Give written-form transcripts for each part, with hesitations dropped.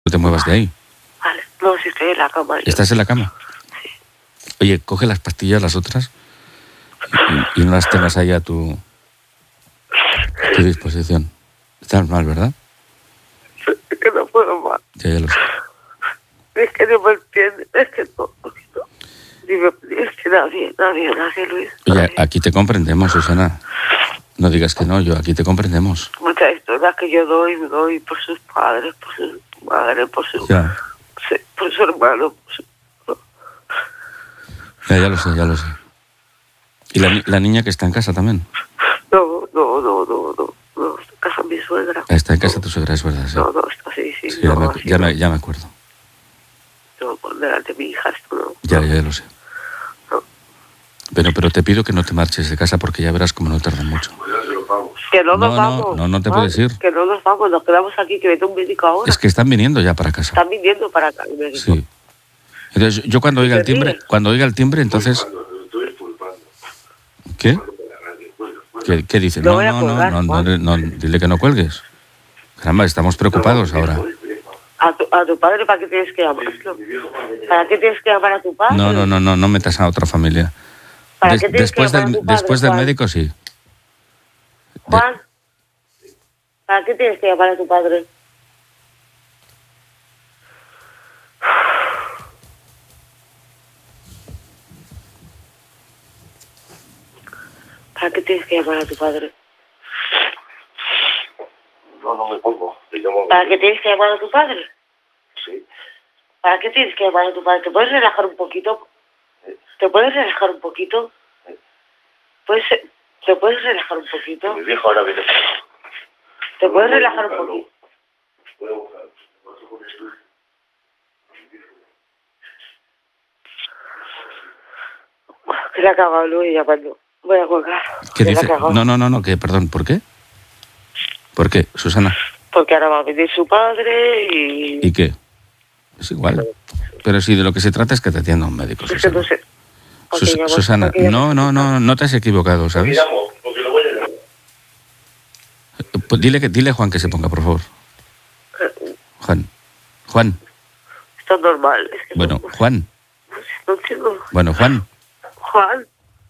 No te muevas de ahí. Vale, no, si estoy en la cama. ¿Estás en la cama? Sí. Oye, coge las pastillas, las otras, y no las tengas ahí a tu disposición. Estás mal, ¿verdad? Es que no puedo más. Ya lo sé. Es que no me entiendes. Es que no. Dime, es que nadie, Luis. Oye, Nadie. aquí te comprendemos, Susana. No digas que no, aquí te comprendemos. Muchas historias que yo doy por sus padres, por su madre, por su hermano. Ya lo sé. ¿Y la niña que está en casa también? No. Está en casa mi suegra. Está en casa tu suegra, es verdad, sí. No, está así, sí. Sí, no, ya me acuerdo. No, por delante de mi hija, esto no. Ya lo sé. No. Pero te pido que no te marches de casa porque ya verás cómo no tardan mucho. Que no nos vamos. No te puedes ir. Que no nos vamos, nos quedamos aquí, que vete un médico ahora. Es que están viniendo ya para casa. Están viniendo para acá, el médico. Sí. Entonces, yo cuando oiga el timbre, entonces... ¿Qué? ¿Qué dice? No voy a colgar, no, dile que no cuelgues. Caramba, estamos preocupados ahora. ¿A tu padre para qué tienes que llamar? ¿Para qué tienes que llamar a tu padre? No metas a otra familia. ¿Para qué tienes que llamar a tu padre, después del Juan? médico, sí. Juan, ¿para qué tienes que llamar a tu padre? ¿Para qué tienes que llamar a tu padre? No me pongo. ¿Para qué tienes que llamar a tu padre? Sí. ¿Para qué tienes que llamar a tu padre? ¿Te puedes relajar un poquito? ¿Te puedes relajar un poquito? ¿Te puedes relajar un poquito? Mi viejo ahora viene. ¿Te puedes relajar un poquito? Voy a buscar. Que le ha cagado Luis llamando. Voy a colgar. ¿Qué dice? No, que perdón, ¿por qué? ¿Por qué, Susana? Porque ahora va a venir su padre y... ¿Y qué? Es igual. Pero sí, de lo que se trata es que te atienda un médico, Es que Susana. no sé. Susana, no te has equivocado, ¿sabes? Porque lo voy a llamar. Pues dile a Juan que se ponga, por favor. Juan. Esto es normal. Es que Bueno, no, Juan. no entiendo. Bueno, Juan. Juan.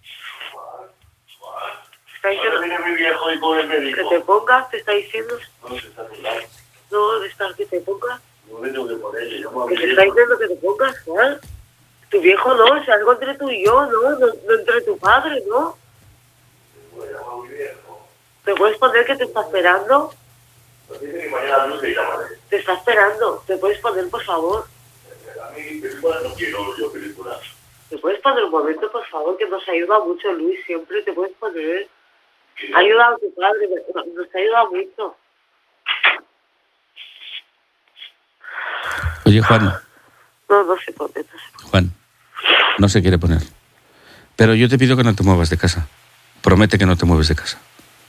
Está diciendo Ahora viene mi viejo y con el médico. que te pongas, te está diciendo. No se está haciendo. No, está que te pongas. No me tengo que poner. Yo llamo a mi Que te está viejo. diciendo que te pongas, Juan. Tu viejo no, es algo entre tú y yo, no entre tu padre, ¿no? Voy a llamar a mi viejo. ¿Te puedes poner que te está esperando? Pues dice que mañana no te llamaré. Te está esperando. ¿Te puedes poner, por favor? A mí películas no quiero yo películas. ¿Te puedes poner un momento, por favor? Que nos ayuda mucho, Luis. Siempre te puedes poner. Ha ayudado a tu padre, nos ayuda mucho. Oye, Juan. No se pone, Juan, no se quiere poner. Pero yo te pido que no te muevas de casa. Promete que no te mueves de casa.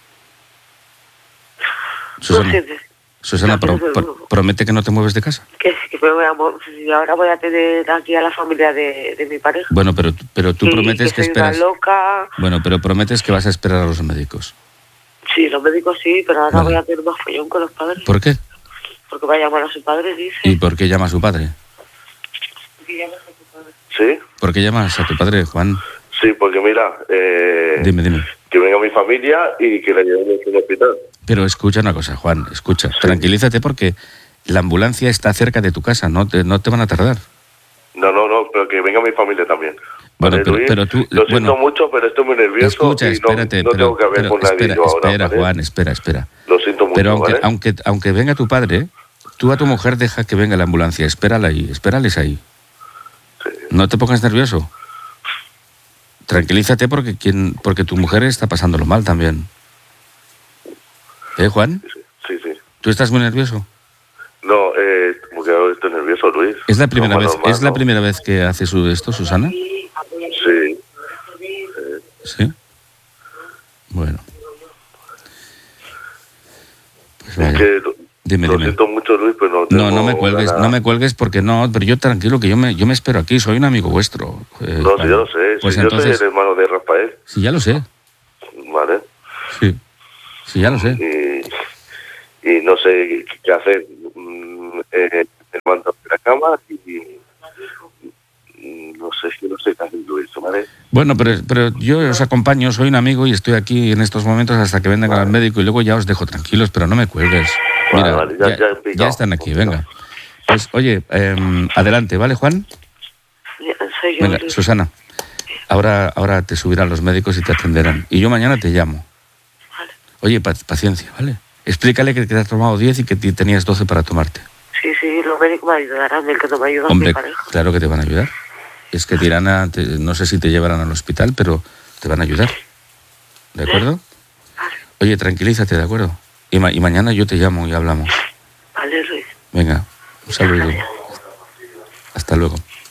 Susana, promete que no te mueves de casa. Que me voy a mover. Y ahora voy a tener aquí a la familia de mi pareja. Bueno, pero tú prometes que soy esperas. una loca. Bueno, pero prometes que vas a esperar a los médicos. Sí, los médicos sí, pero ahora Vale. voy a tener más follón con los padres. ¿Por qué? Porque va a llamar a su padre, dice. ¿Y por qué llama a su padre? ¿Qué llamas a tu padre? ¿Sí? ¿Por qué llamas a tu padre, Juan? Sí, porque mira, Dime. que venga mi familia y que la llevemos al hospital. Pero escucha una cosa, Juan, escucha. Sí. Tranquilízate porque la ambulancia está cerca de tu casa, no te van a tardar. No, pero que venga mi familia también. Bueno, Vale, Luis, pero tú... Lo siento mucho, pero estoy muy nervioso. Escucha, y espérate. no tengo que hablar con nadie yo ahora, espera, ¿vale? Juan, espera. Lo siento mucho, Pero ¿vale? aunque venga tu padre, tú a tu mujer deja que venga la ambulancia. Espérales ahí. Sí. No te pongas nervioso. Tranquilízate porque tu mujer está pasándolo mal también. Juan? Sí. ¿Tú estás muy nervioso? No, porque ahora estoy nervioso, Luis. ¿Es la primera vez? Normal, ¿Es la ¿no? primera vez que haces esto, Susana? Sí. ¿Sí? Bueno. Pues Es vaya. que Dime. lo siento mucho, Luis, pero no No me cuelgues porque no, pero yo tranquilo que yo me espero aquí, soy un amigo vuestro. No, sí, ya lo sé. Pues sí, entonces, yo soy el hermano de Rafael. Sí, ya lo sé. Vale. Sí, ya lo sé. Y no sé qué hacer. me levanto de la cama y no sé qué está haciendo eso, ¿vale? Bueno, pero yo os acompaño, soy un amigo y estoy aquí en estos momentos hasta que vengan al médico y luego ya os dejo tranquilos, pero no me cuelgues. Mira, Vale, ya están aquí, venga. Pues oye, adelante, ¿vale, Juan? Soy yo. Venga, Luis. Susana, ahora te subirán los médicos y te atenderán. Y yo mañana te llamo. Vale. Oye, paciencia, ¿vale? Explícale que te has tomado 10 y que tenías 12 para tomarte. Sí, los médicos me ayudarán, el que no me ayuda es Hombre, mi pareja. claro que te van a ayudar. Es que te irán no sé si te llevarán al hospital, pero te van a ayudar. ¿De acuerdo? Vale. Oye, tranquilízate, ¿de acuerdo? Y mañana yo te llamo y hablamos. Vale, Luis. Venga, un saludo. Gracias. Hasta luego.